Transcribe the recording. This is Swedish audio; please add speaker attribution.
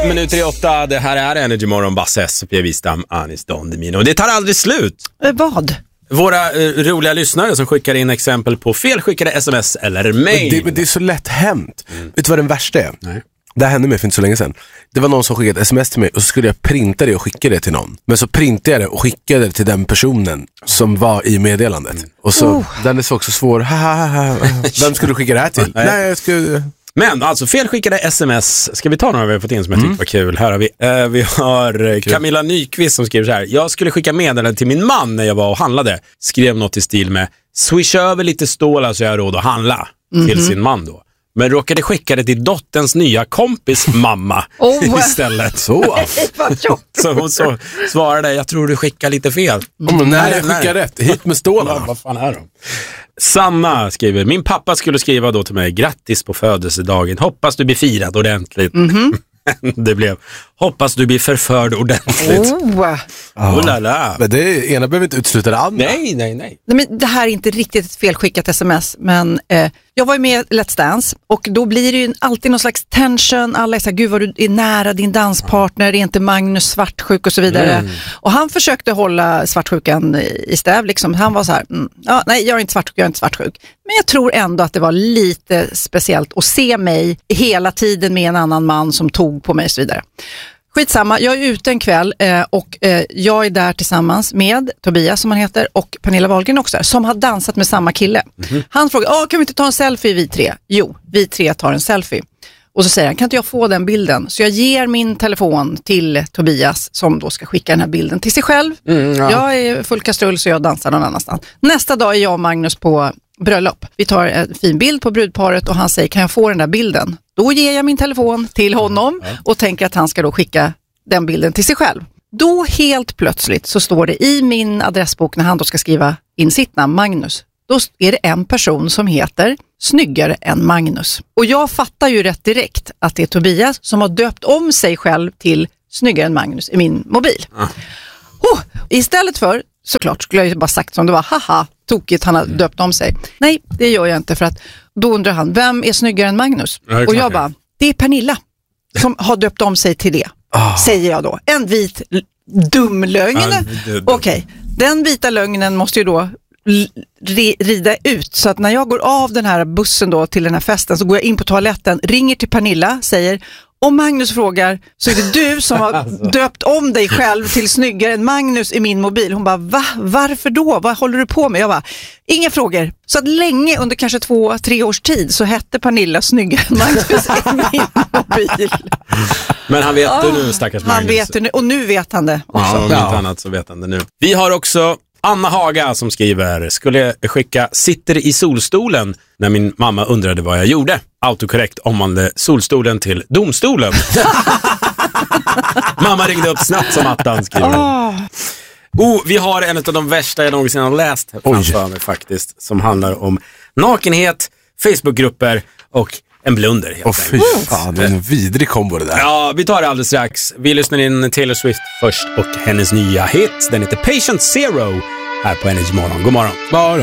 Speaker 1: 7:07. Det här är Energy Morgon, Basse, Sofia Wistam, Anis Don Demino. Och det tar aldrig slut.
Speaker 2: Vad?
Speaker 1: Våra roliga lyssnare som skickar in exempel på felskickade sms eller mail.
Speaker 3: Men det är så lätt hänt. Vet du vad den värsta är?
Speaker 1: Nej.
Speaker 3: Det hände mig för inte så länge sedan. Det var någon som skickade ett sms till mig och så skulle jag printa det och skicka det till någon. Men så printade jag det och skickade det till den personen som var i meddelandet. Och så, den är så också svår. Vem skulle du skicka det här till? Nej, jag skulle...
Speaker 1: Men alltså felskickade sms, ska vi ta några vi har fått in som jag tyckte var kul. Här har vi har Camilla Nyqvist som skriver så här: jag skulle skicka meddelande till min man när jag var och handlade. Skrev något i stil med: swisha över lite stålar så jag har råd att handla. Till sin man då. Men råkade skicka det till dotterns nya kompis mamma istället. Så hon svarade: jag tror du skickar lite fel.
Speaker 3: Nej, jag skickar rätt. Hit med stålarna.
Speaker 1: Vad fan är de? Sanna skriver: min pappa skulle skriva då till mig: grattis på födelsedagen, hoppas du blir firad ordentligt. Det blev: hoppas du blir förförd ordentligt.
Speaker 3: Men det ena behöver inte utesluta det andra.
Speaker 1: Nej.
Speaker 2: Men det här är inte riktigt ett felskickat sms, men jag var ju med i Let's Dance och då blir det ju alltid någon slags tension. Alla är så här: gud vad du är nära din danspartner, är inte Magnus svartsjuk och så vidare. Och han försökte hålla svartsjukan i stäv liksom. Han var så här: nej, jag är inte svartsjuk. Men jag tror ändå att det var lite speciellt att se mig hela tiden med en annan man som tog på mig och så vidare. Skitsamma, jag är ute en kväll och jag är där tillsammans med Tobias som han heter och Pernilla Wahlgren också där, som har dansat med samma kille. Han frågar: kan vi inte ta en selfie vi tre? Jo, vi tre tar en selfie. Och så säger han: kan inte jag få den bilden? Så jag ger min telefon till Tobias som då ska skicka den här bilden till sig själv. Jag är full kastrull så jag dansar någon annanstans. Nästa dag är jag och Magnus på bröllop. Vi tar en fin bild på brudparet och han säger: kan jag få den där bilden? Då ger jag min telefon till honom och tänker att han ska då skicka den bilden till sig själv. Då helt plötsligt så står det i min adressbok när han då ska skriva in sitt namn, Magnus. Då är det en person som heter Snyggare än Magnus. Och jag fattar ju rätt direkt att det är Tobias som har döpt om sig själv till Snyggare än Magnus i min mobil. Istället för, såklart skulle jag ju bara sagt som det var: haha, tokigt, han har döpt om sig. Nej, det gör jag inte, för att då undrar han: vem är Snyggare än Magnus? Och jag bara: det är Pernilla som har döpt om sig till det. Säger jag då. En vit dum lögn. Okej, den vita lögnen måste ju då rida ut. Så att när jag går av den här bussen då till den här festen så går jag in på toaletten, ringer till Pernilla, säger: om Magnus frågar så är det du som har döpt om dig själv till Snyggare än Magnus i min mobil. Hon bara: va? Varför då? Vad håller du på med? Jag bara: inga frågor. Så att länge, under kanske 2-3 års tid, så hette Pernilla Snyggare än Magnus i min mobil.
Speaker 1: Men han vet det nu, stackars Magnus.
Speaker 2: Han vet det nu, och nu vet han det också.
Speaker 1: Om inte annat så vet han det nu. Vi har också Anna Haga som skriver: skulle skicka sitter i solstolen när min mamma undrade vad jag gjorde. Autokorrekt omvandlade solstolen till domstolen. Mamma ringde upp snabbt som attan, skriver. Vi har en av de värsta jag någonsin har läst framför mig faktiskt, som handlar om nakenhet, Facebookgrupper och en blunder helt
Speaker 3: enkelt. Fan, det är en vidrig kombo det där.
Speaker 1: Ja, vi tar det alldeles strax. Vi lyssnar in Taylor Swift först och hennes nya hit. Den heter Patient Zero här på Energy Morgon. God morgon.